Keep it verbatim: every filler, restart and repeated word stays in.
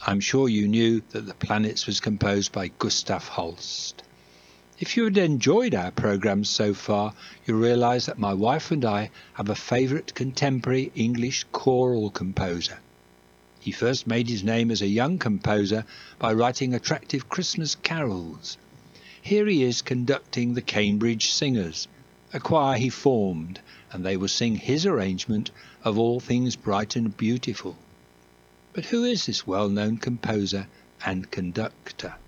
I'm sure you knew that The Planets was composed by Gustav Holst. If you had enjoyed our programmes so far, you'll realise that my wife and I have a favourite contemporary English choral composer. He first made his name as a young composer by writing attractive Christmas carols. Here he is conducting the Cambridge Singers, a choir he formed, and they will sing his arrangement of All Things Bright and Beautiful. But who is this well-known composer and conductor?